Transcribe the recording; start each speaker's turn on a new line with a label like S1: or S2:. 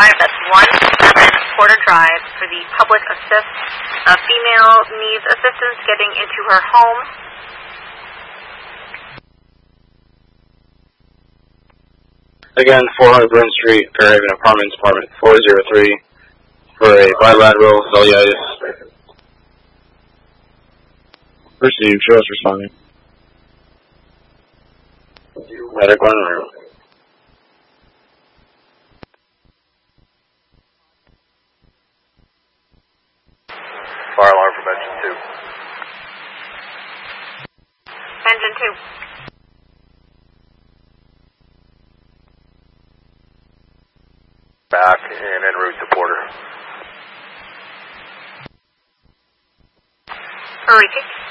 S1: Drive, that's 17 Porter Drive, for the public assist. A female needs assistance getting into her home.
S2: Again, 400 Burn Street, Fairhaven Apartments, apartment 403, for a bilateral cellulitis. Received, show us responding. Medic on route.
S3: Fire alarm from engine 2.
S1: Engine 2.
S3: Back and en route to Porter.
S1: Repeat.